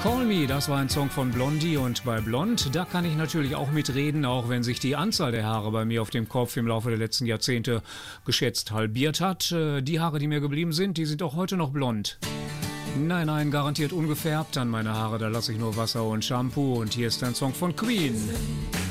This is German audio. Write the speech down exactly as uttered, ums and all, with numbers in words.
Call Me, das war ein Song von Blondie, und bei Blond, da kann ich natürlich auch mitreden, auch wenn sich die Anzahl der Haare bei mir auf dem Kopf im Laufe der letzten Jahrzehnte geschätzt halbiert hat. Die Haare, die mir geblieben sind, die sind auch heute noch blond. Nein, nein, garantiert ungefärbt. An meine Haare, da lasse ich nur Wasser und Shampoo, und hier ist ein Song von Queen.